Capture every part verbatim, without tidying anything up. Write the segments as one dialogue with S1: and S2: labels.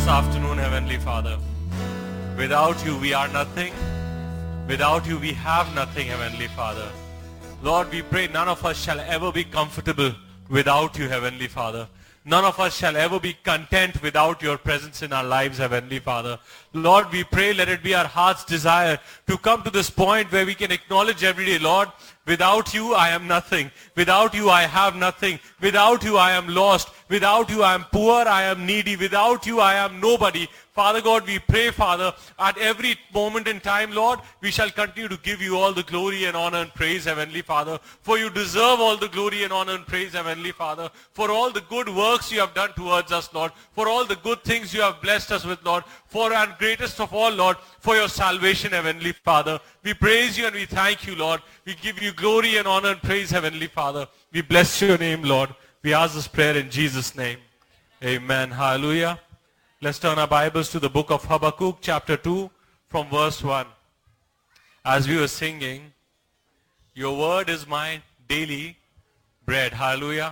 S1: afternoon, Heavenly Father. Without you, we are nothing. Without you, we have nothing, Heavenly Father. Lord, we pray none of us shall ever be comfortable without you, Heavenly Father. None of us shall ever be content without your presence in our lives, Heavenly Father. Lord, we pray, let it be our heart's desire to come to this point where we can acknowledge every day, Lord, without you, I am nothing. Without you, I have nothing. Without you, I am lost. Without you, I am poor, I am needy. Without you, I am nobody. Father God, we pray, Father, at every moment in time, Lord, we shall continue to give you all the glory and honor and praise, Heavenly Father. For you deserve all the glory and honor and praise, Heavenly Father. For all the good works you have done towards us, Lord. For all the good things you have blessed us with, Lord. For and greatest of all, Lord, for your salvation, Heavenly Father. We praise you and we thank you, Lord. We give you glory and honor and praise, Heavenly Father. We bless your name, Lord. We ask this prayer in Jesus' name. Amen. Hallelujah. Let's turn our Bibles to the book of Habakkuk, chapter two, from verse one. As we were singing, your word is my daily bread. Hallelujah.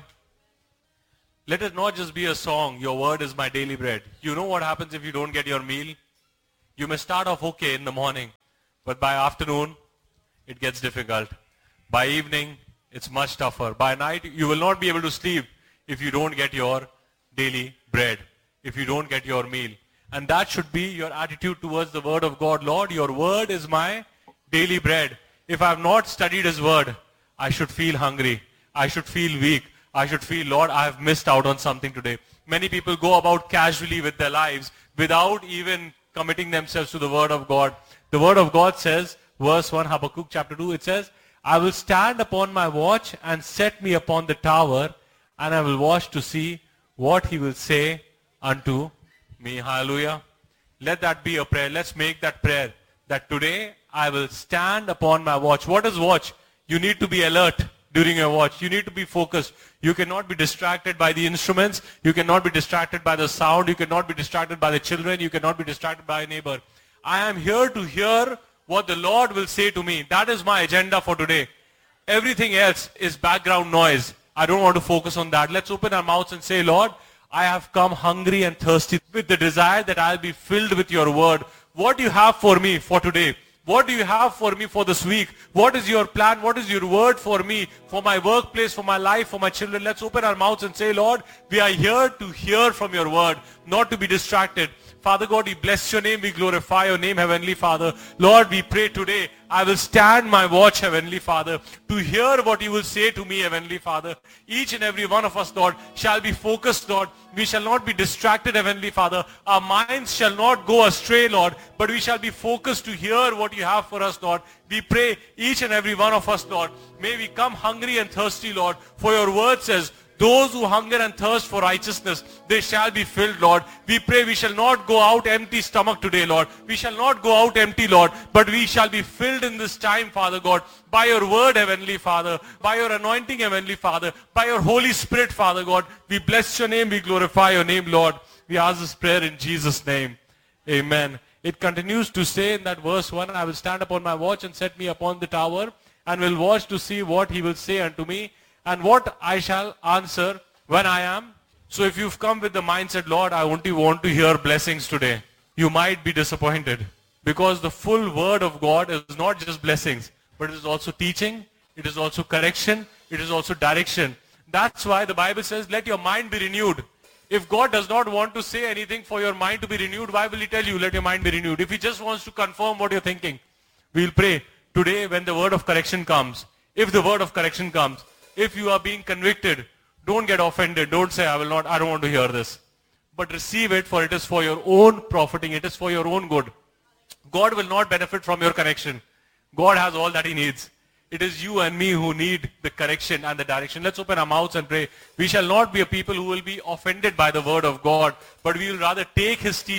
S1: Let it not just be a song, your word is my daily bread. You know what happens if you don't get your meal? You may start off okay in the morning, but by afternoon, it gets difficult. By evening, it's much tougher. By night, you will not be able to sleep if you don't get your daily bread, if you don't get your meal. And that should be your attitude towards the word of God. Lord, your word is my daily bread. If I have not studied his word, I should feel hungry. I should feel weak. I should feel, Lord, I have missed out on something today. Many people go about casually with their lives without even committing themselves to the word of God. The word of God says, verse one, Habakkuk chapter two, it says, I will stand upon my watch and set me upon the tower, and I will watch to see what he will say unto me. Hallelujah. Let that be a prayer. Let's make that prayer that today I will stand upon my watch. What is watch? You need to be alert during your watch. You need to be focused. You cannot be distracted by the instruments. You cannot be distracted by the sound. You cannot be distracted by the children. You cannot be distracted by a neighbor. I am here to hear what the Lord will say to me. That is my agenda for today. Everything else is background noise. I don't want to focus on that. Let's open our mouths and say, Lord, I have come hungry and thirsty with the desire that I'll be filled with your word. What do you have for me for today? What do you have for me for this week? What is your plan? What is your word for me, for my workplace, for my life, for my children? Let's open our mouths and say, Lord, we are here to hear from your word, not to be distracted. Father God, we bless your name. We glorify your name, Heavenly Father. Lord, we pray today, I will stand my watch, Heavenly Father, to hear what you will say to me, Heavenly Father. Each and every one of us, Lord, shall be focused, Lord. We shall not be distracted, Heavenly Father. Our minds shall not go astray, Lord, but we shall be focused to hear what you have for us, Lord. We pray each and every one of us, Lord, may we come hungry and thirsty, Lord, for your word says, those who hunger and thirst for righteousness, they shall be filled, Lord. We pray we shall not go out empty stomach today, Lord. We shall not go out empty, Lord, but we shall be filled in this time, Father God, by your word, Heavenly Father, by your anointing, Heavenly Father, by your Holy Spirit, Father God. We bless your name, we glorify your name, Lord. We ask this prayer in Jesus' name. Amen. It continues to say in that verse one, I will stand upon my watch and set me upon the tower, and will watch to see what he will say unto me, and what I shall answer when I am. So if you've come with the mindset, Lord, I only want to hear blessings today, you might be disappointed. Because the full word of God is not just blessings, but it is also teaching, it is also correction, it is also direction. That's why the Bible says, let your mind be renewed. If God does not want to say anything for your mind to be renewed, why will he tell you, let your mind be renewed? If he just wants to confirm what you're thinking, we'll pray today when the word of correction comes. If the word of correction comes, if you are being convicted, don't get offended. Don't say, I will not, I don't want to hear this. But receive it, for it is for your own profiting. It is for your own good. God will not benefit from your correction. God has all that he needs. It is you and me who need the correction and the direction. Let's open our mouths and pray. We shall not be a people who will be offended by the word of God, but we will rather take his teaching.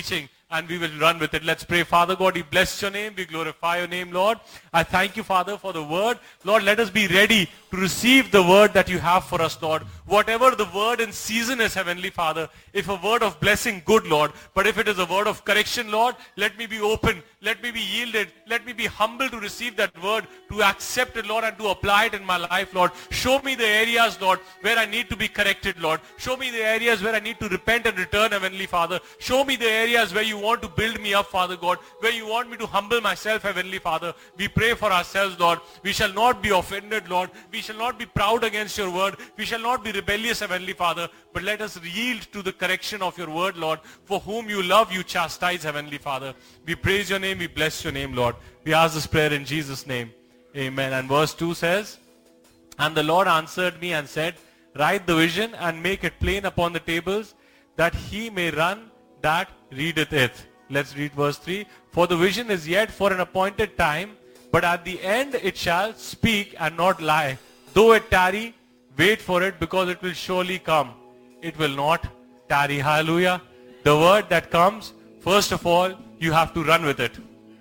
S1: and we will run with it. Let's pray. Father God, we bless your name. We glorify your name, Lord. I thank you, Father, for the word. Lord, let us be ready to receive the word that you have for us, Lord. Whatever the word in season is, Heavenly Father, if a word of blessing, good, Lord. But if it is a word of correction, Lord, let me be open. Let me be yielded. Let me be humble to receive that word, to accept it, Lord, and to apply it in my life, Lord. Show me the areas, Lord, where I need to be corrected, Lord. Show me the areas where I need to repent and return, Heavenly Father. Show me the areas where you want to build me up, Father God, where you want me to humble myself, Heavenly Father. We pray for ourselves, Lord. We shall not be offended, Lord. We shall not be proud against your word. We shall not be rebellious, Heavenly Father. But let us yield to the correction of your word, Lord. For whom you love, you chastise, Heavenly Father. We praise your name. We bless your name, Lord. We ask this prayer in Jesus' name. Amen. And verse two says, and the Lord answered me and said, write the vision and make it plain upon the tables, that he may run that readeth it. Let's read verse three. For the vision is yet for an appointed time, but at the end it shall speak and not lie. Though it tarry, wait for it, because it will surely come. It will not tarry. Hallelujah. The word that comes, first of all, you have to run with it.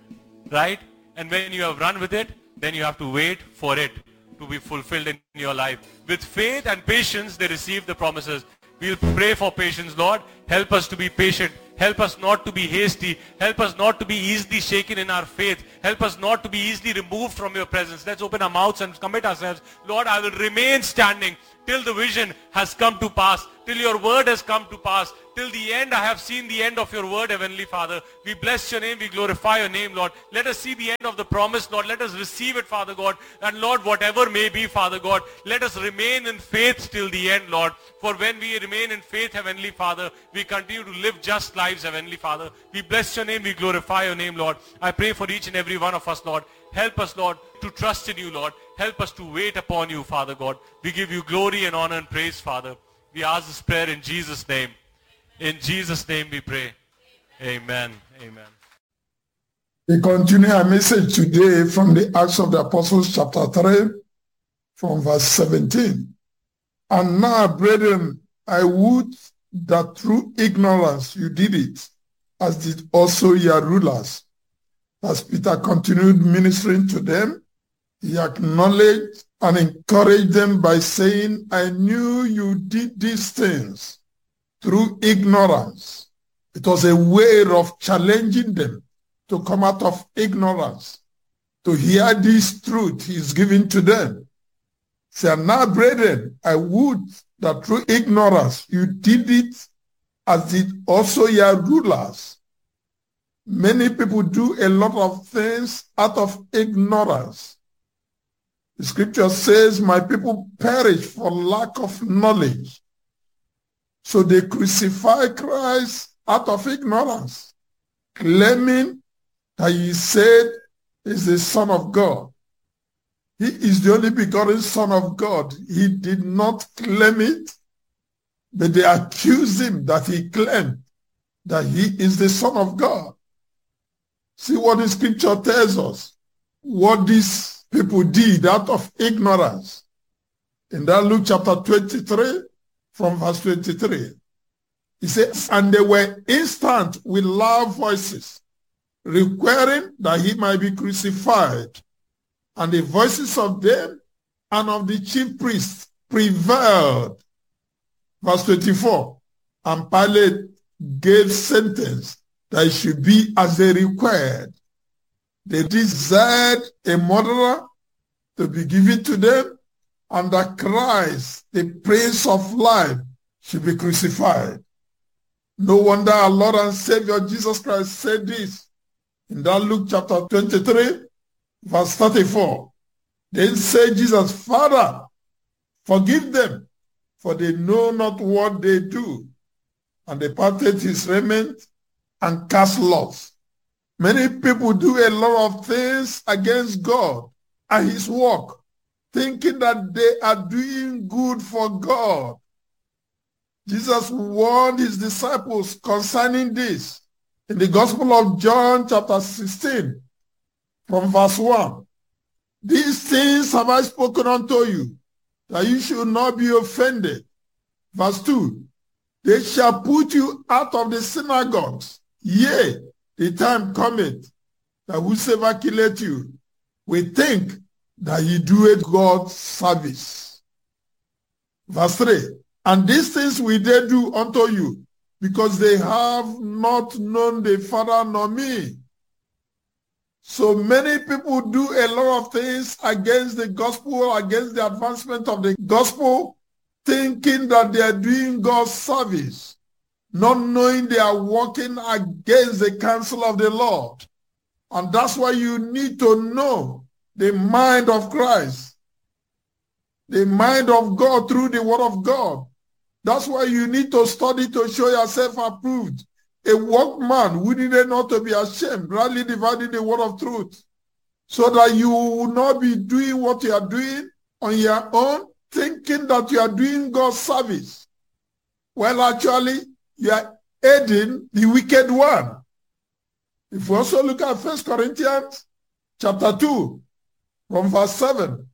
S1: Right? And when you have run with it, then you have to wait for it to be fulfilled in your life. With faith and patience, they receive the promises. We'll pray for patience, Lord. Help us to be patient. Help us not to be hasty. Help us not to be easily shaken in our faith. Help us not to be easily removed from your presence. Let's open our mouths and commit ourselves. Lord, I will remain standing till the vision has come to pass, till your word has come to pass. Till the end, I have seen the end of your word, Heavenly Father. We bless your name. We glorify your name, Lord. Let us see the end of the promise, Lord. Let us receive it, Father God. And Lord, whatever may be, Father God, let us remain in faith till the end, Lord. For when we remain in faith, Heavenly Father, we continue to live just lives, Heavenly Father. We bless your name. We glorify your name, Lord. I pray for each and every one of us, Lord. Help us, Lord, to trust in you, Lord. Help us to wait upon you, Father God. We give you glory and honor and praise, Father. We ask this prayer in Jesus' name. In Jesus' name we pray. Amen. Amen.
S2: We continue our message today from the Acts of the Apostles chapter three, from verse seventeen. And now, brethren, I would that through ignorance you did it, as did also your rulers. As Peter continued ministering to them, he acknowledged and encouraged them by saying, I knew you did these things through ignorance. It was a way of challenging them to come out of ignorance, to hear this truth he is giving to them. Say, now, brethren, I would that through ignorance you did it, as did also your rulers. Many people do a lot of things out of ignorance. The scripture says, my people perish for lack of knowledge. So they crucify Christ out of ignorance, claiming that he said is the Son of God. He is the only begotten Son of God. He did not claim it, but they accused him that he claimed that he is the Son of God. See what the scripture tells us, what these people did out of ignorance. In that Luke chapter twenty-three, from verse twenty-three, he says, and they were instant with loud voices, requiring that he might be crucified. And the voices of them and of the chief priests prevailed. Verse twenty-four, and Pilate gave sentence that it should be as they required. They desired a murderer to be given to them, and that Christ, the Prince of Life, should be crucified. No wonder our Lord and Savior Jesus Christ said this in that Luke chapter twenty-three, verse thirty-four. Then said Jesus, Father, forgive them, for they know not what they do. And they parted his raiment and cast lots. Many people do a lot of things against God and his work, thinking that they are doing good for God. Jesus warned his disciples concerning this in the Gospel of John chapter sixteen, from verse one. These things have I spoken unto you, that you should not be offended. Verse two. They shall put you out of the synagogues. Yea, the time cometh that whosoever killeth you will think that he doeth God's service. Verse three, and these things will they do unto you, because they have not known the Father nor me. So many people do a lot of things against the gospel, against the advancement of the gospel, thinking that they are doing God's service, not knowing they are working against the counsel of the Lord. And that's why you need to know the mind of Christ, the mind of God through the word of God. That's why you need to study to show yourself approved, a workman who needed not to be ashamed, rightly dividing the word of truth, so that you will not be doing what you are doing on your own, thinking that you are doing God's service. Well, actually, you are aiding the wicked one. If we also look at First Corinthians chapter two, from verse seven,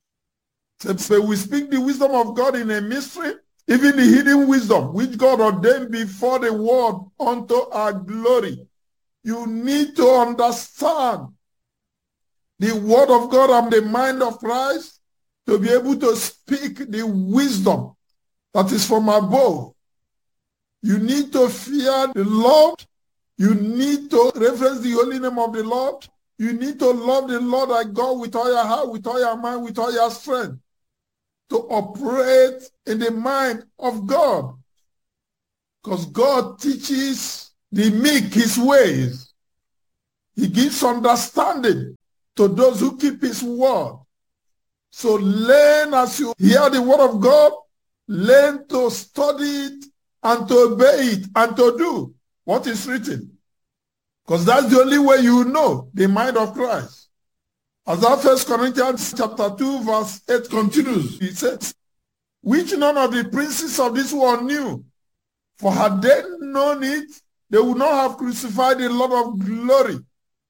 S2: it says, we speak the wisdom of God in a mystery, even the hidden wisdom, which God ordained before the world unto our glory. You need to understand the word of God and the mind of Christ to be able to speak the wisdom that is from above. You need to fear the Lord. You need to reverence the holy name of the Lord. You need to love the Lord thy God with all your heart, with all your mind, with all your strength, to operate in the mind of God. Because God teaches the meek his ways. He gives understanding to those who keep his word. So learn as you hear the word of God, learn to study it and to obey it and to do what is written. Because that's the only way you know the mind of Christ. As that First Corinthians chapter two verse eight continues, he says, which none of the princes of this world knew, for had they known it, they would not have crucified the Lord of glory.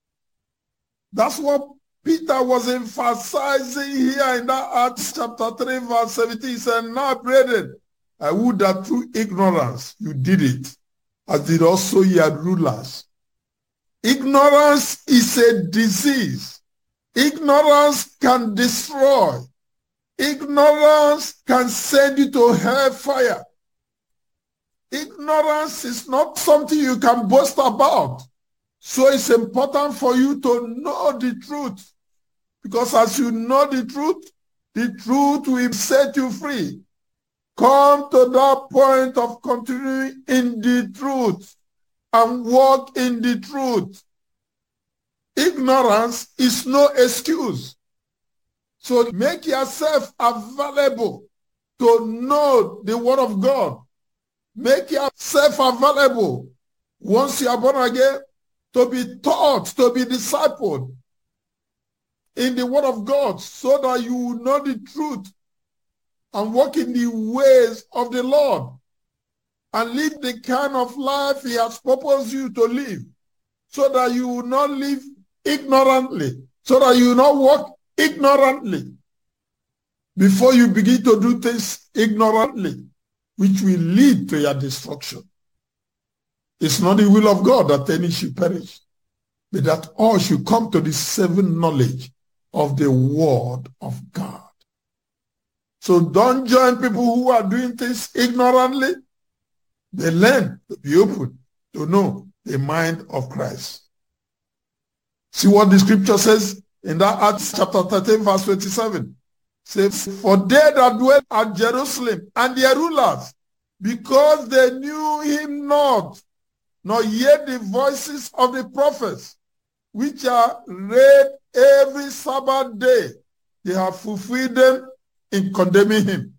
S2: That's what Peter was emphasizing here in that Acts chapter three verse seventeen. He said, now brethren, I would that through ignorance you did it, as did also your rulers. Ignorance is a disease. Ignorance can destroy. Ignorance can send you to hellfire. Ignorance is not something you can boast about. So it's important for you to know the truth. Because as you know the truth, the truth will set you free. Come to that point of continuing in the truth and walk in the truth. Ignorance is no excuse. So make yourself available to know the word of God. Make yourself available once you are born again to be taught, to be discipled in the word of God, so that you will know the truth and walk in the ways of the Lord and live the kind of life he has purposed you to live, so that you will not live ignorantly, so that you will not walk ignorantly before you begin to do things ignorantly, which will lead to your destruction. It's not the will of God that any should perish, but that all should come to the saving knowledge of the word of God. So don't join people who are doing things ignorantly. They learn to be open to know the mind of Christ. See what the scripture says in that Acts chapter thirteen verse twenty-seven. It says, for they that dwell at Jerusalem and their rulers, because they knew him not, nor yet the voices of the prophets, which are read every Sabbath day, they have fulfilled them in condemning him.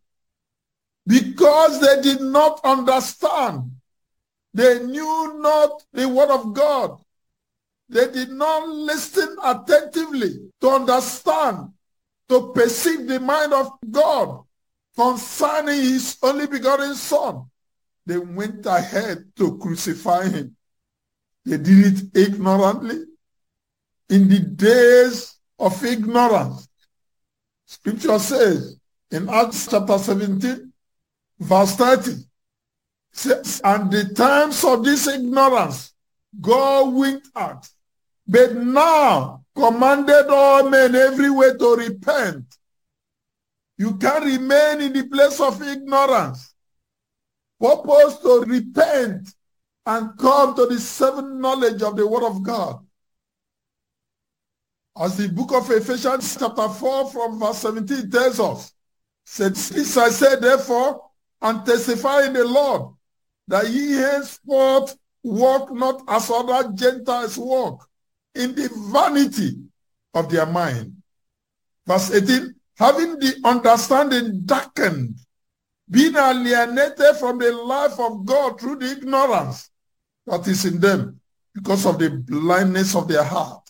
S2: Because they did not understand, they knew not the word of God. They did not listen attentively to understand, to perceive the mind of God concerning his only begotten Son. They went ahead to crucify him. They did it ignorantly. In the days of ignorance, scripture says in Acts chapter seventeen, verse thirty, says, and the times of this ignorance God winked at, but now commanded all men everywhere to repent. You can't remain in the place of ignorance. Purpose to repent and come to the saving knowledge of the word of God. As the book of Ephesians chapter four from verse seventeen tells us, said, this I say therefore, and testify in the Lord, that ye henceforth walk not as other Gentiles walk, in the vanity of their mind. Verse eighteen, having the understanding darkened, being alienated from the life of God through the ignorance that is in them, because of the blindness of their heart.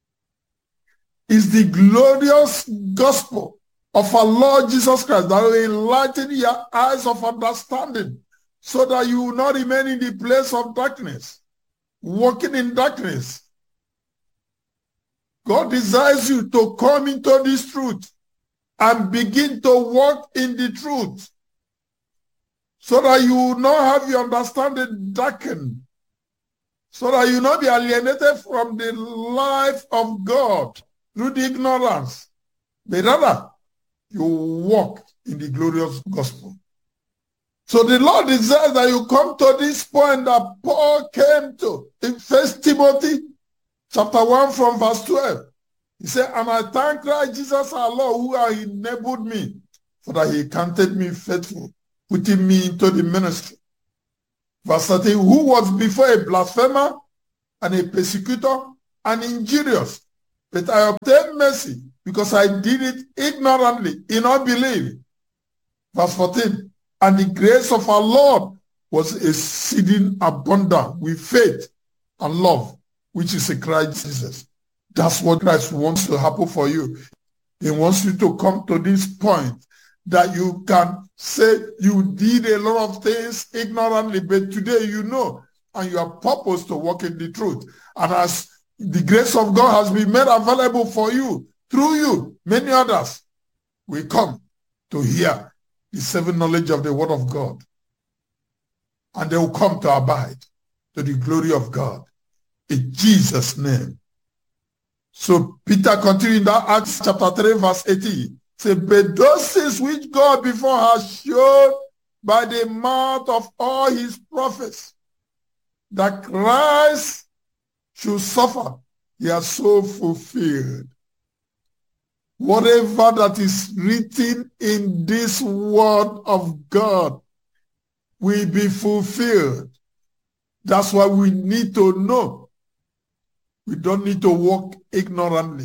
S2: Is the glorious gospel of our Lord Jesus Christ that will enlighten your eyes of understanding, so that you will not remain in the place of darkness, walking in darkness. God desires you to come into this truth and begin to walk in the truth, so that you will not have your understanding darkened, so that you will not be alienated from the life of God through the ignorance, but rather you walk in the glorious gospel. So the Lord desires that you come to this point that Paul came to in First Timothy chapter one from verse twelve. He said, and I thank Christ Jesus our Lord, who has enabled me, for that he counted me faithful, putting me into the ministry. Verse thirteen, who was before a blasphemer and a persecutor and injurious, but I obtained mercy because I did it ignorantly, in unbelief. Verse fourteen, and the grace of our Lord was exceeding abundant with faith and love, which is in Christ Jesus. That's what Christ wants to happen for you. He wants you to come to this point that you can say you did a lot of things ignorantly, but today you know, and you are purposed to walk in the truth. And as the grace of God has been made available for you, through you, many others will come to hear the saving knowledge of the word of God. And they will come to abide to the glory of God. In Jesus' name. So Peter continued in that Acts chapter three, verse eighteen. Say, but those things which God before has showed by the mouth of all his prophets, that Christ should suffer, he has so fulfilled. Whatever that is written in this word of God will be fulfilled. That's why we need to know. We don't need to walk ignorantly.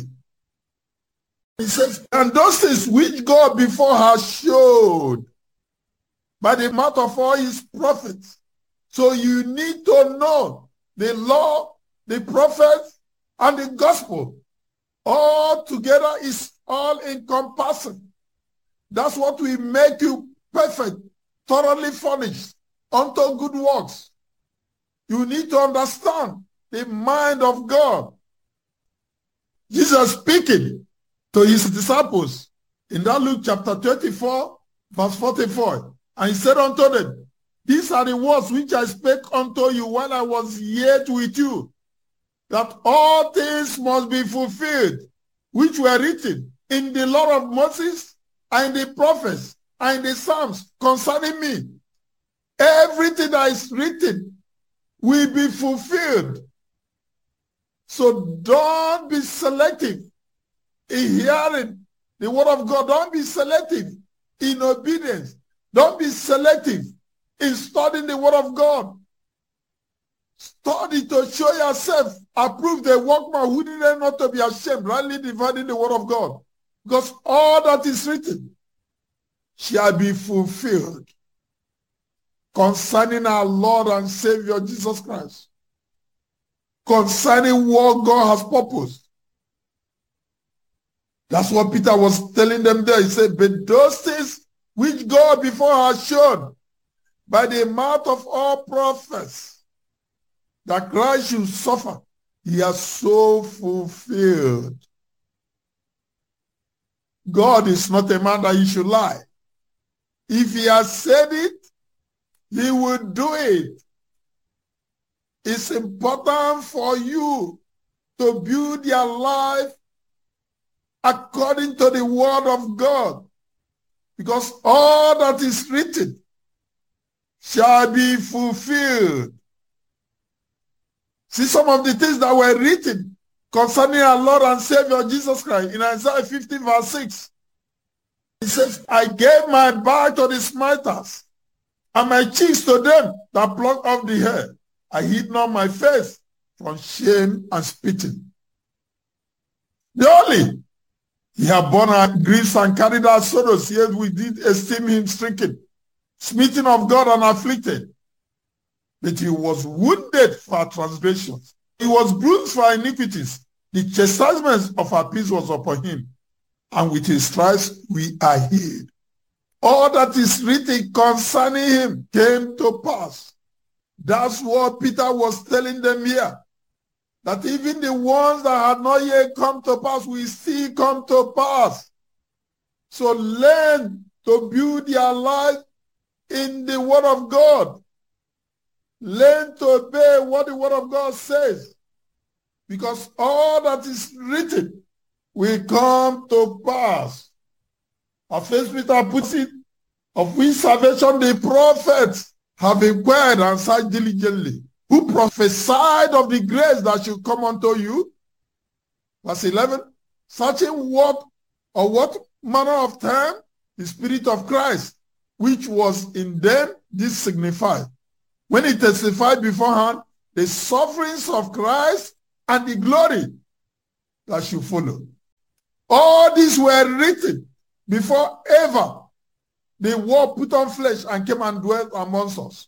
S2: He says, and those things which God before has showed by the mouth of all his prophets. So you need to know the law, the prophets, and the gospel. All together is all encompassing. That's what will make you perfect, thoroughly furnished unto good works. You need to understand the mind of God. Jesus speaking to his disciples in that Luke chapter twenty-four, verse forty-four. And he said unto them, these are the words which I spake unto you while I was yet with you, that all things must be fulfilled, which were written in the law of Moses, and the prophets, and the Psalms concerning me. Everything that is written will be fulfilled. So don't be selective in hearing the word of God. Don't be selective in obedience. Don't be selective in studying the word of God. Study to show yourself approved, a workman who needed not to be ashamed, rightly dividing the word of God. Because all that is written shall be fulfilled concerning our Lord and Savior Jesus Christ, concerning what God has purposed. That's what Peter was telling them there. He said, but those things which God before has shown by the mouth of all prophets, that Christ should suffer, he has so fulfilled. God is not a man that he should lie. If he has said it, he will do it. it's important for you to build your life according to the word of God, because all that is written shall be fulfilled. See some of the things that were written concerning our Lord and Savior Jesus Christ in Isaiah fifty verse six. He says, I gave my back to the smiters, and my cheeks to them that pluck off the hair. I hid not my face from shame and spitting. The only he had borne our griefs and carried our sorrows, yet we did esteem him stricken, smitten of God and afflicted. But he was wounded for our transgressions. He was bruised for our iniquities. The chastisement of our peace was upon him, and with his stripes we are healed. All that is written concerning him came to pass. That's what Peter was telling them here. That even the ones that had not yet come to pass will still come to pass. So learn to build your life in the word of God. Learn to obey what the word of God says, because all that is written will come to pass. As First Peter puts it, of which salvation the prophets have inquired and searched diligently, who prophesied of the grace that should come unto you. Verse eleven, searching what or what manner of time the Spirit of Christ, which was in them, this signified, when he testified beforehand the sufferings of Christ and the glory that should follow. All these were written before ever the word put on flesh and came and dwelt amongst us.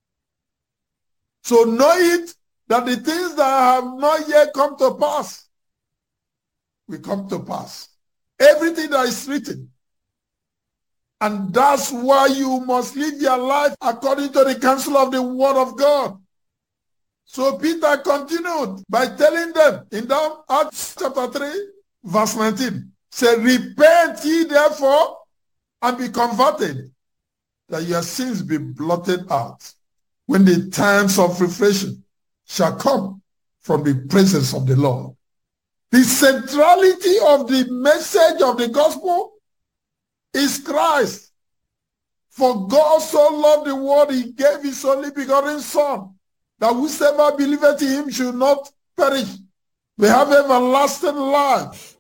S2: So know it that the things that have not yet come to pass will come to pass. Everything that is written. And that's why you must live your life according to the counsel of the word of God. So Peter continued by telling them in down Acts chapter three, verse nineteen, say, repent ye therefore and be converted, that your sins be blotted out, when the times of refreshing shall come from the presence of the Lord. The centrality of the message of the gospel is Christ. For God so loved the world, he gave his only begotten Son, that whosoever believeth in him should not perish, but have everlasting life.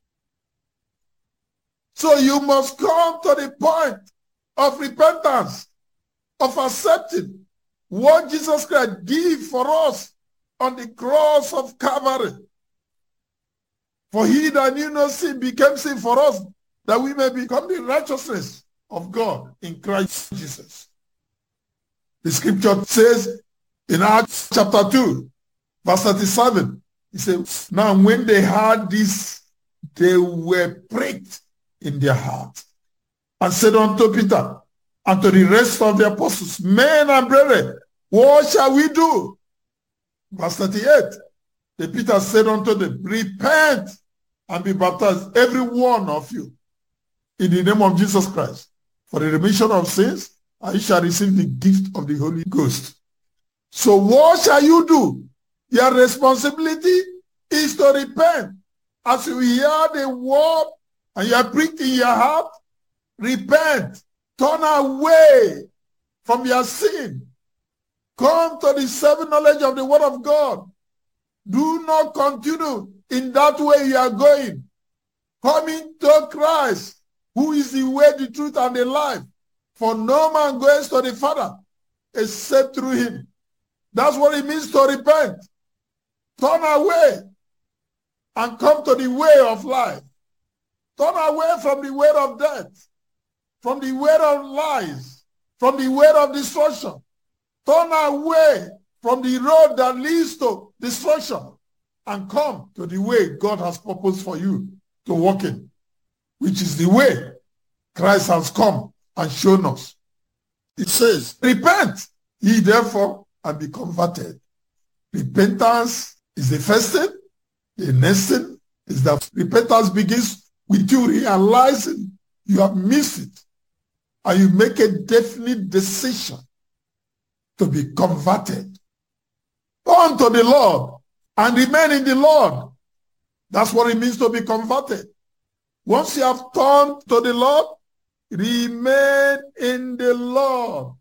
S2: So you must come to the point of repentance, of accepting what Jesus Christ did for us on the cross of Calvary. For he that knew no sin became sin for us, that we may become the righteousness of God in Christ Jesus. The scripture says in Acts chapter two, verse thirty-seven, it says, now when they heard this, they were pricked in their heart, and said unto Peter and to the rest of the apostles, men and brethren, what shall we do? Verse thirty-eight, the Peter said unto them, repent and be baptized, every one of you, in the name of Jesus Christ, for the remission of sins, and you shall receive the gift of the Holy Ghost. So what shall you do? Your responsibility is to repent. As you hear the word and you are pricked in your heart, repent. Turn away from your sin. Come to the saving knowledge of the word of God. Do not continue in that way you are going. Coming to Christ, who is the way, the truth, and the life. For no man goes to the Father except through him. That's what it means to repent. Turn away and come to the way of life. Turn away from the way of death, from the way of lies, from the way of destruction. Turn away from the road that leads to destruction and come to the way God has purposed for you to walk in, which is the way Christ has come and shown us. It says, repent ye therefore and be converted. Repentance is the first thing. The next thing is that repentance begins with you realizing you have missed it, and you make a definite decision to be converted. But turn to the Lord and remain in the Lord. That's what it means to be converted. Once you have turned to the Lord, remain in the Lord.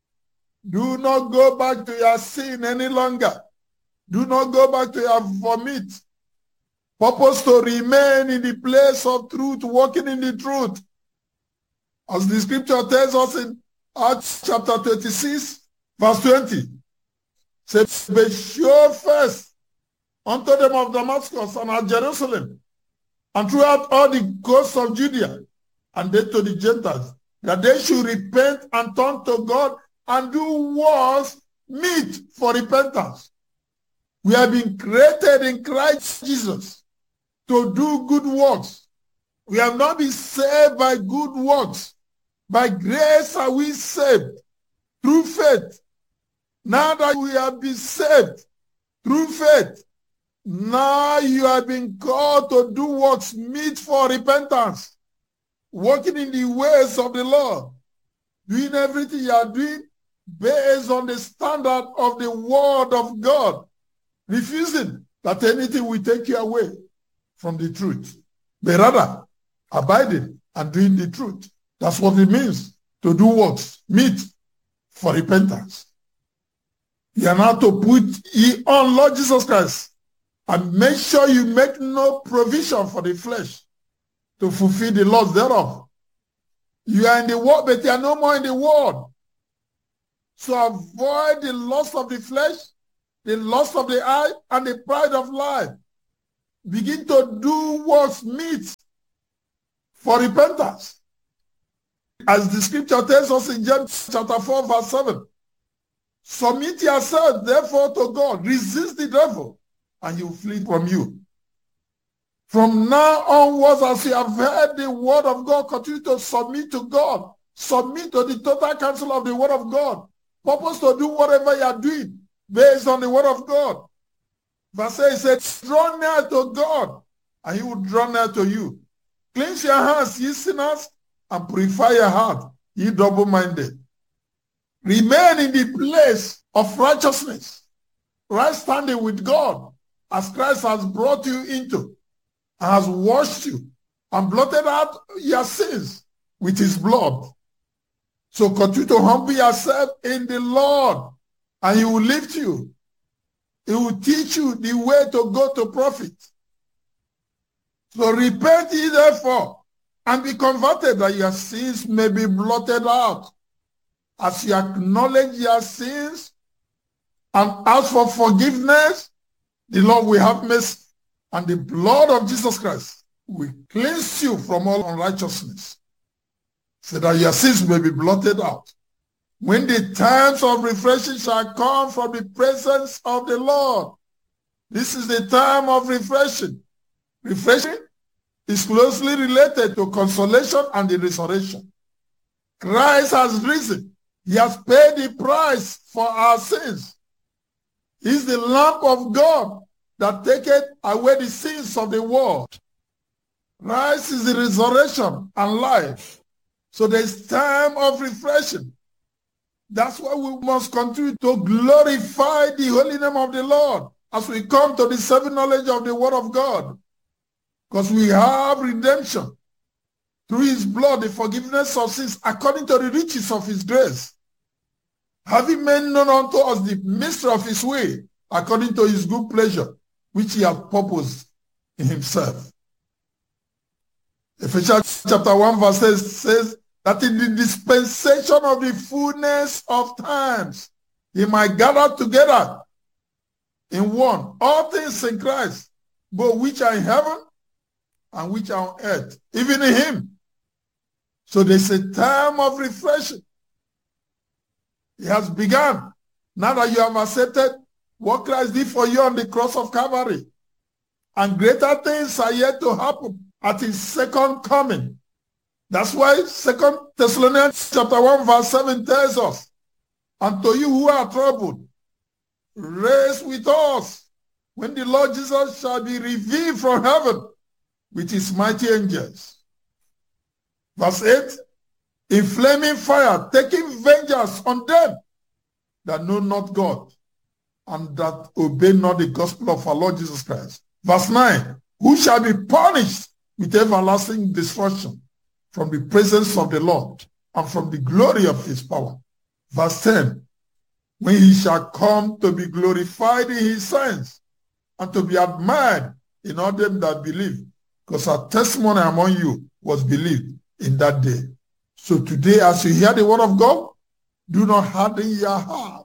S2: Do not go back to your sin any longer. Do not go back to your vomit. Purpose to remain in the place of truth, walking in the truth. As the scripture tells us in Acts chapter twenty-six, verse twenty. Says, be sure first unto them of Damascus and at Jerusalem, and throughout all the coasts of Judea, and then to the Gentiles, that they should repent and turn to God and do works meet for repentance. We have been created in Christ Jesus to do good works. We have not been saved by good works. By grace are we saved through faith. Now that we have been saved through faith, now you have been called to do works meet for repentance, walking in the ways of the Lord, doing everything you are doing based on the standard of the word of God, refusing that anything will take you away from the truth, but rather abiding and doing the truth. That's what it means to do works meet for repentance. You are now to put ye on Lord Jesus Christ and make sure you make no provision for the flesh to fulfill the laws thereof. You are in the world, but you are no more in the world. So avoid the lust of the flesh, the lust of the eye, and the pride of life. Begin to do what's meet for repentance. As the scripture tells us in James chapter four, verse seven, submit yourself therefore to God, resist the devil, and he will flee from you. From now onwards, as you have heard the word of God, continue to submit to God. Submit to the total counsel of the word of God. Purpose to do whatever you are doing based on the word of God. Verse eight says, draw near to God, and he will draw near to you. Cleanse your hands, ye sinners, and purify your heart, ye double-minded. Remain in the place of righteousness, right standing with God, as Christ has brought you into, and has washed you, and blotted out your sins with his blood. So continue to humble yourself in the Lord, and he will lift you. He will teach you the way to go to profit. So repent ye therefore, and be converted, that your sins may be blotted out. As you acknowledge your sins and ask for forgiveness, the Lord will have mercy, and the blood of Jesus Christ will cleanse you from all unrighteousness, so that your sins may be blotted out. When the times of refreshing shall come from the presence of the Lord. This is the time of refreshing. Refreshing is closely related to consolation and the resurrection. Christ has risen. He has paid the price for our sins. He is the Lamb of God that taketh away the sins of the world. Christ is the resurrection and life. So there is time of refreshing. That's why we must continue to glorify the holy name of the Lord as we come to the saving knowledge of the word of God. Because we have redemption through his blood, the forgiveness of sins, according to the riches of his grace. Having made known unto us the mystery of his way, according to his good pleasure, which he hath purposed in himself. Ephesians chapter one verse six says that in the dispensation of the fullness of times, he might gather together in one all things in Christ, both which are in heaven and which are on earth, even in him. So there's a time of refreshing. It has begun. Now that you have accepted what Christ did for you on the cross of Calvary, and greater things are yet to happen at his second coming. That's why Second Thessalonians chapter one verse seven tells us, and to you who are troubled, rest with us when the Lord Jesus shall be revealed from heaven with his mighty angels. Verse eight, in flaming fire, taking vengeance on them that know not God, and that obey not the gospel of our Lord Jesus Christ. Verse nine, who shall be punished with everlasting destruction from the presence of the Lord and from the glory of his power. Verse ten, when he shall come to be glorified in his saints and to be admired in all them that believe, because our testimony among you was believed in that day. So today, as you hear the word of God, do not harden your heart.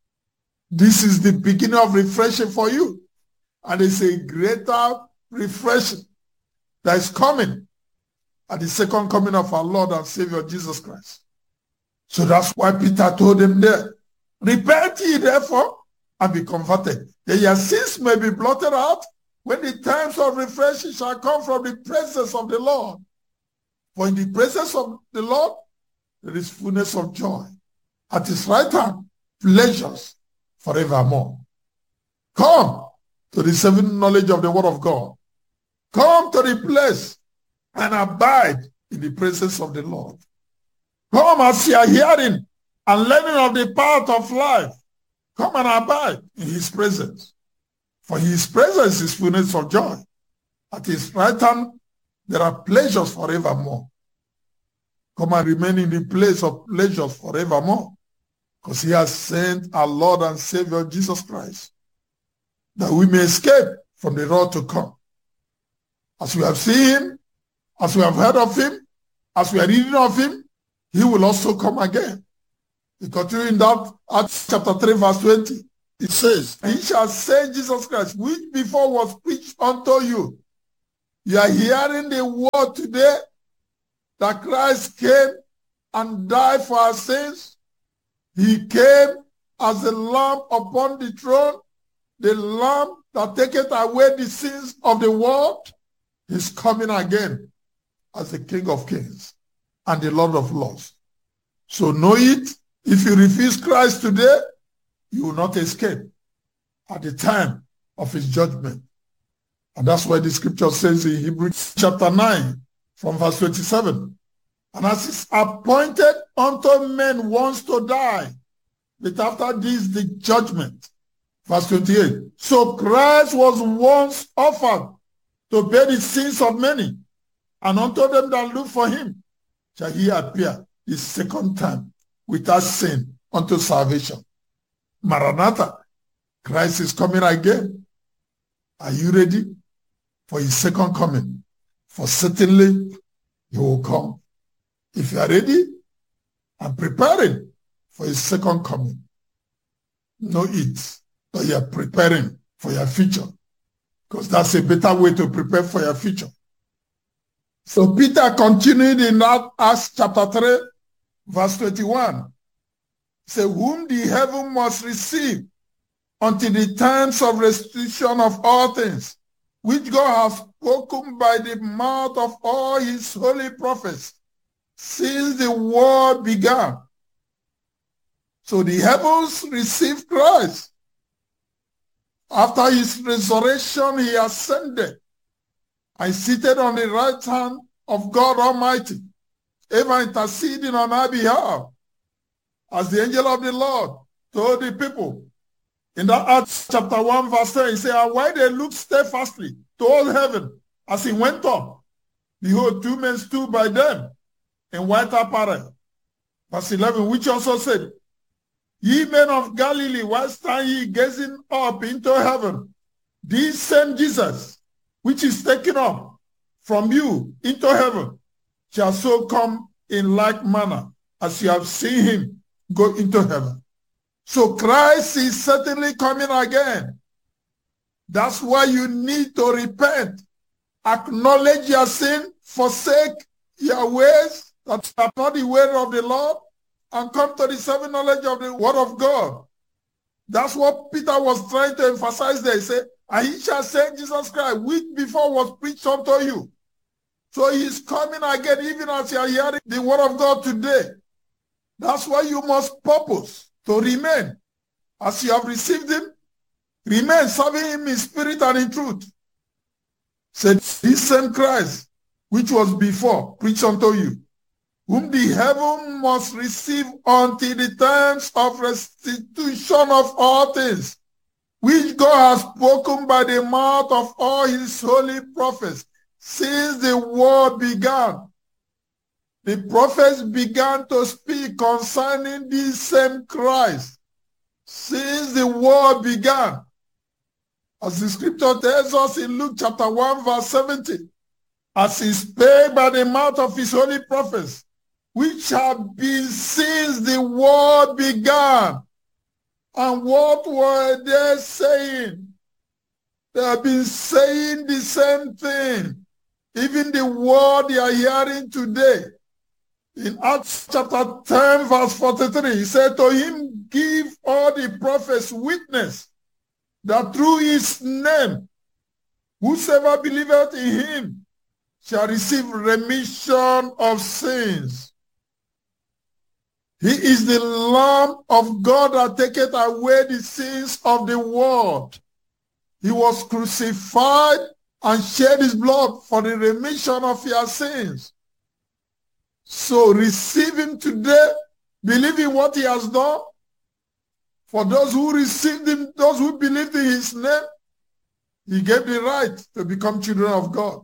S2: This is the beginning of refreshing for you. And it's a greater refreshing that is coming at the second coming of our Lord and Savior Jesus Christ. So that's why Peter told them there, repent ye therefore and be converted, that your sins may be blotted out when the times of refreshing shall come from the presence of the Lord. For in the presence of the Lord, there is fullness of joy. At his right hand, pleasures forevermore. Come to the saving knowledge of the word of God. Come to the place and abide in the presence of the Lord. Come as you are hearing and learning of the path of life. Come and abide in his presence. For his presence is fullness of joy. At his right hand, there are pleasures forevermore. Come and remain in the place of pleasures forevermore. Because he has sent our Lord and Savior Jesus Christ, that we may escape from the wrath to come. As we have seen him, as we have heard of him, as we are reading of him, he will also come again. We continue in that Acts chapter three, verse twenty. It says, he shall send Jesus Christ, which before was preached unto you. You are hearing the word today that Christ came and died for our sins. He came as the Lamb upon the throne, the Lamb that taketh away the sins of the world. He's coming again as the King of Kings and the Lord of Lords. So know it. If you refuse Christ today, you will not escape at the time of his judgment. And that's why the scripture says in Hebrews chapter nine from verse twenty-seven, and as it's appointed unto men once to die, but after this the judgment. Verse twenty-eight, so Christ was once offered to bear the sins of many, and unto them that look for him shall he appear the second time without sin unto salvation. Maranatha, Christ is coming again. Are you ready for his second coming? For certainly he will come. If you are ready and preparing for his second coming, know it, that you are preparing for your future, because that's a better way to prepare for your future. So Peter continued in that Acts chapter three, verse twenty-one. Say, whom the heaven must receive until the times of restitution of all things, which God has spoken by the mouth of all his holy prophets since the world began. So the heavens received Christ. After his resurrection, he ascended and seated on the right hand of God Almighty, ever interceding on our behalf. As the angel of the Lord told the people in that Acts chapter one, verse ten, he said, and while they looked steadfastly toward heaven as he went up, behold, two men stood by them in white apparel. Verse eleven, which also said, ye men of Galilee, why stand ye gazing up into heaven? This same Jesus, which is taken up from you into heaven, shall so come in like manner as you have seen him go into heaven. So Christ is certainly coming again. That's why you need to repent, acknowledge your sin, forsake your ways that are not the way of the Lord, and come to the saving knowledge of the word of God. That's what Peter was trying to emphasize there. He said, and he shall send Jesus Christ, which before was preached unto you. So he is coming again, even as you are hearing the word of God today. That's why you must purpose to remain. As you have received him, remain serving him in spirit and in truth. Said this same Christ, which was before preached unto you, whom the heaven must receive until the times of restitution of all things, which God has spoken by the mouth of all his holy prophets since the world began. The prophets began to speak concerning this same Christ since the world began. As the scripture tells us in Luke chapter one verse seventy, as he spake by the mouth of his holy prophets, which have been since the world began. And what were they saying? They have been saying the same thing. Even the word they are hearing today. In Acts chapter ten verse forty-three, he said, to him give all the prophets witness that through his name, whosoever believeth in him shall receive remission of sins. He is the Lamb of God that taketh away the sins of the world. He was crucified and shed his blood for the remission of your sins. So receive him today, believe in what he has done. For those who received him, those who believed in his name, he gave the right to become children of God.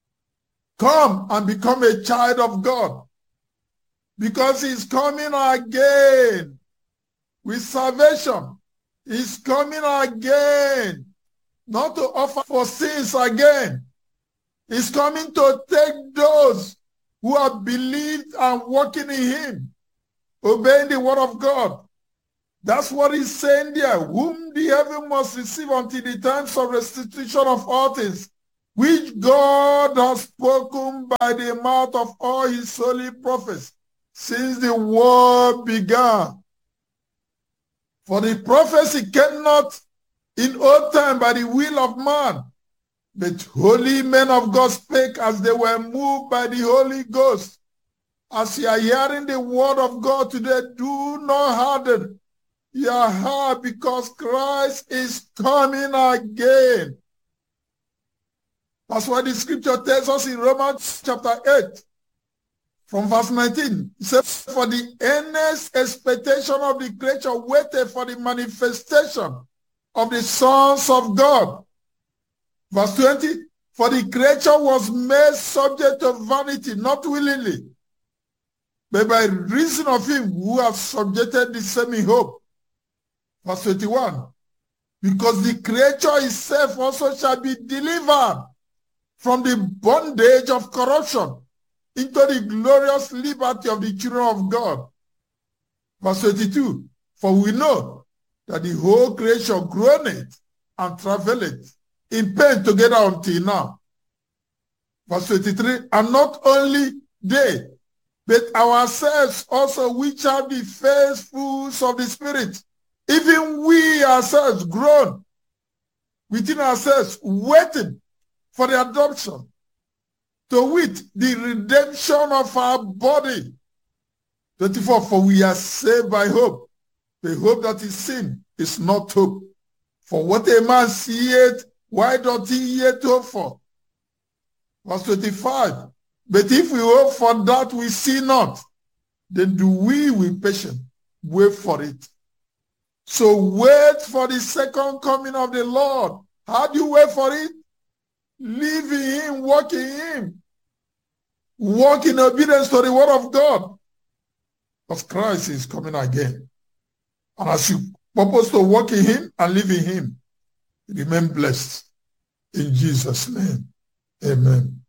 S2: Come and become a child of God, because he's coming again with salvation. He's coming again, not to offer for sins again. He's coming to take those who have believed and walking in him, obeying the word of God. That's what he's saying there. Whom the heaven must receive until the times of restitution of all things, which God has spoken by the mouth of all his holy prophets since the world began. For the prophecy came not in old time by the will of man, but holy men of God spake as they were moved by the Holy Ghost. As you are hearing the word of God today, do not harden your heart, because Christ is coming again. That's why the scripture tells us in Romans chapter eight, from verse nineteen, it says, for the earnest expectation of the creature waited for the manifestation of the sons of God. Verse twenty, for the creature was made subject to vanity, not willingly, but by reason of him who has subjected the same in hope. Verse twenty-one, because the creature itself also shall be delivered from the bondage of corruption into the glorious liberty of the children of God. Verse twenty-two, for we know that the whole creation groaneth and travaileth in pain together until now. Verse twenty-three, and not only they, but ourselves also, which are the first fruits of the Spirit, even we ourselves groan within ourselves, waiting for the adoption, to wit, the redemption of our body. twenty-four, for we are saved by hope. The hope that is seen is not hope. For what a man seeth, why doth he yet hope for? Verse twenty-five, but if we hope for that we see not, then do we with patience wait for it. So wait for the second coming of the Lord. How do you wait for it? Live in him, walk in him. Walk in obedience to the word of God. Because Christ is coming again. And as you purpose to walk in him and live in him, remain blessed. In Jesus' name, amen.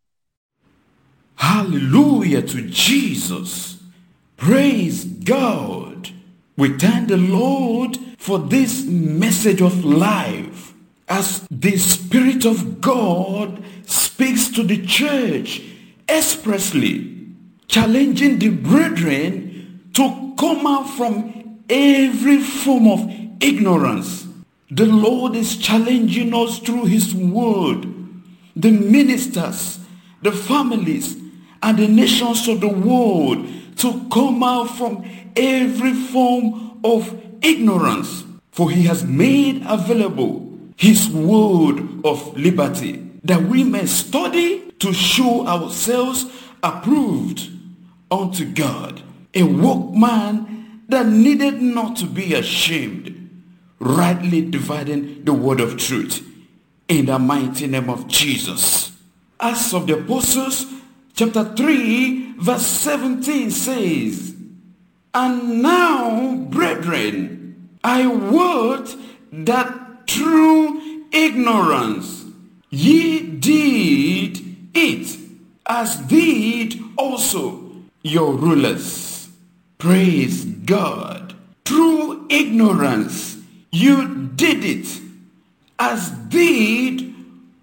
S3: Hallelujah to Jesus. Praise God. We thank the Lord for this message of life, as the Spirit of God speaks to the church expressly, challenging the brethren to come out from every form of ignorance. The Lord is challenging us through his word, the ministers, the families, and the nations of the world, to come out from every form of ignorance. For he has made available his word of liberty, that we may study to show ourselves approved unto God, a workman that needed not to be ashamed, rightly dividing the word of truth. In the mighty name of Jesus. Acts of the Apostles, chapter three, verse seventeen says, "And now, brethren, I would that through ignorance ye did it, as did also your rulers." Praise God. Through ignorance you did it, as did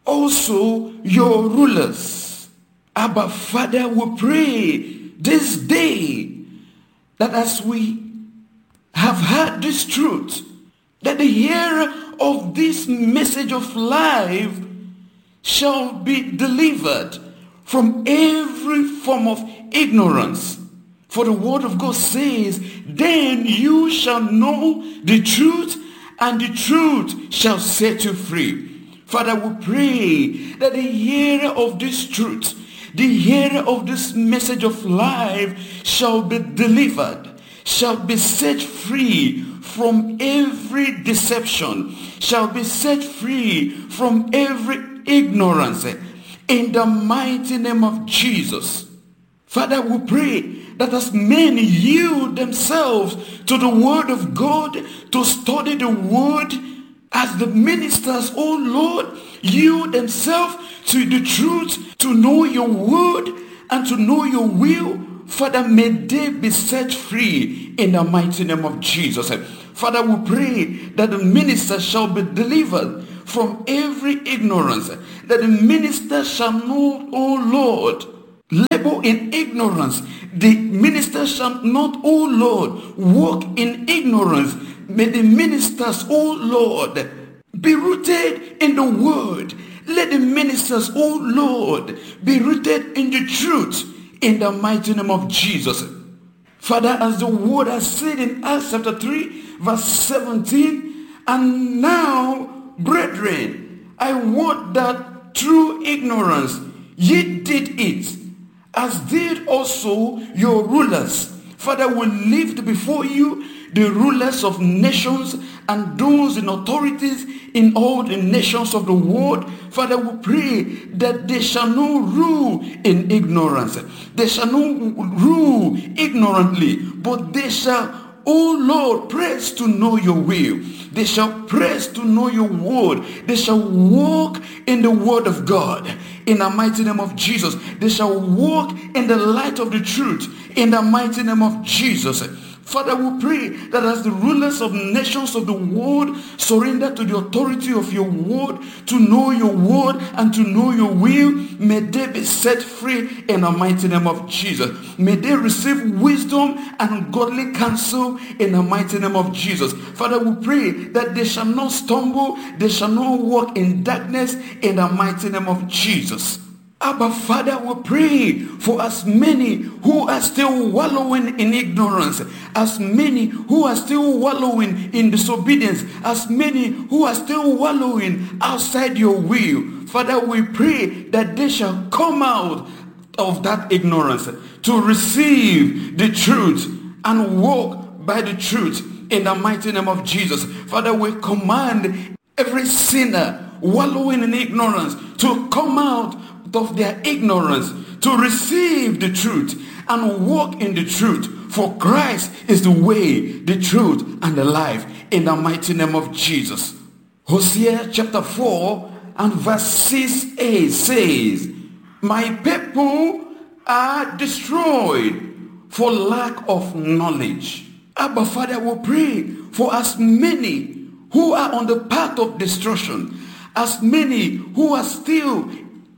S3: also your rulers. Abba Father, we pray this day that as we have heard this truth, that the hearer of this message of life shall be delivered from every form of ignorance. For the word of God says, "Then you shall know the truth, and the truth shall set you free." Father, we pray that the hearer of this truth, the hearer of this message of life shall be delivered, shall be set free from every deception, shall be set free from every ignorance. In the mighty name of Jesus. Father, we pray that as men yield themselves to the word of God, to study the word, as the ministers, oh Lord, yield themselves to the truth, to know your word and to know your will, Father, may they be set free in the mighty name of Jesus. Father, we pray that the minister shall be delivered from every ignorance, that the minister shall know, oh Lord, labor in ignorance. The minister shall not, oh Lord, walk in ignorance. May the ministers, oh Lord, be rooted in the word. Let the ministers, oh Lord, be rooted in the truth, in the mighty name of Jesus. Father, as the word has said in Acts chapter three, verse seventeen, "And now, brethren, I would that through ignorance ye did it, as did also your rulers." Father, we lift before you the rulers of nations and those in authorities in all the nations of the world. Father, we pray that they shall not rule in ignorance. They shall not rule ignorantly, but they shall, oh Lord, press to know your will. They shall press to know your word. They shall walk in the word of God. In the mighty name of Jesus. They shall walk in the light of the truth. In the mighty name of Jesus. Father, we pray that as the rulers of nations of the world surrender to the authority of your word, to know your word and to know your will, may they be set free in the mighty name of Jesus. May they receive wisdom and godly counsel in the mighty name of Jesus. Father, we pray that they shall not stumble, they shall not walk in darkness in the mighty name of Jesus. Abba Father, we pray for as many who are still wallowing in ignorance, as many who are still wallowing in disobedience, as many who are still wallowing outside your will. Father, we pray that they shall come out of that ignorance to receive the truth and walk by the truth in the mighty name of Jesus. Father, we command every sinner wallowing in ignorance to come out of their ignorance, to receive the truth and walk in the truth. For Christ is the way, the truth, and the life, in the mighty name of Jesus. Hosea chapter four and verse six a says, "My people are destroyed for lack of knowledge." Abba Father, will pray for as many who are on the path of destruction, as many who are still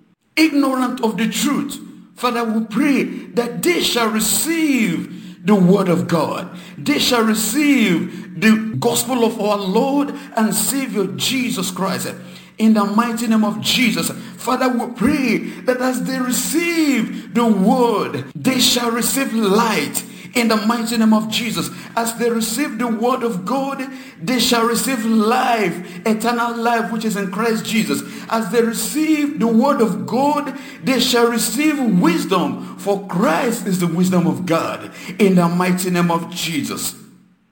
S3: ignorant of the truth. Father, we pray that they shall receive the word of God. They shall receive the gospel of our Lord and Savior Jesus Christ. In the mighty name of Jesus. Father, we pray that as they receive the word, they shall receive light. In the mighty name of Jesus. As they receive the word of God, they shall receive life, eternal life, which is in Christ Jesus. As they receive the word of God, they shall receive wisdom, for Christ is the wisdom of God. In the mighty name of Jesus.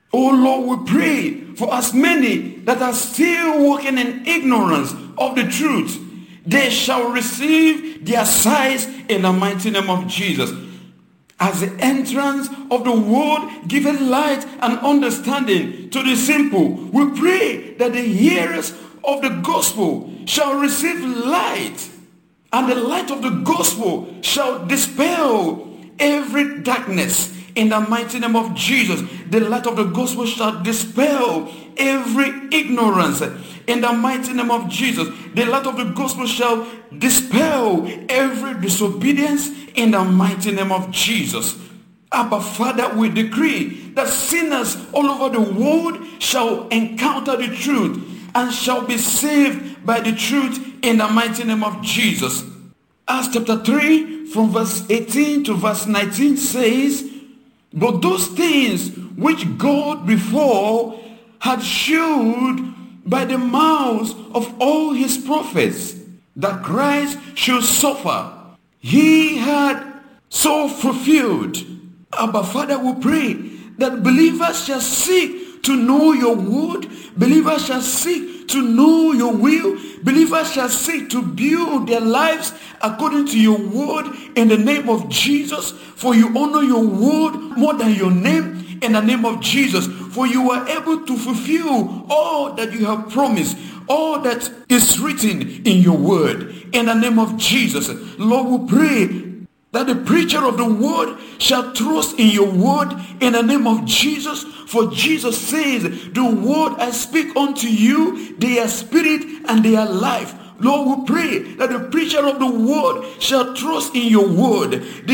S3: Oh Lord, we pray for as many that are still walking in ignorance of the truth, they shall receive their sight in the mighty name of Jesus. As the entrance of the word giveth light and understanding to the simple, we pray that the hearers of the gospel shall receive light, and the light of the gospel shall dispel every darkness in the mighty name of Jesus. The light of the gospel shall dispel every ignorance in the mighty name of Jesus. The light of the gospel shall dispel every disobedience in the mighty name of Jesus. Abba Father, we decree that sinners all over the world shall encounter the truth and shall be saved by the truth in the mighty name of Jesus. Acts chapter three from verse eighteen to verse nineteen says, but those things which God before had shewed by the mouths of all his prophets, that Christ should suffer, he had so fulfilled. Abba Father, we pray that believers shall seek to know your word, believers shall seek to know your will, believers shall seek to build their lives according to your word in the name of Jesus. For you honor your word more than your name in the name of Jesus. For you are able to fulfill all that you have promised, all that is written in your word in the name of Jesus. Lord, we pray that the preacher of the word shall trust in your word in the name of Jesus. For Jesus says, the word I speak unto you, they are spirit and they are life. Lord, we pray that the preacher of the word shall trust in your word. The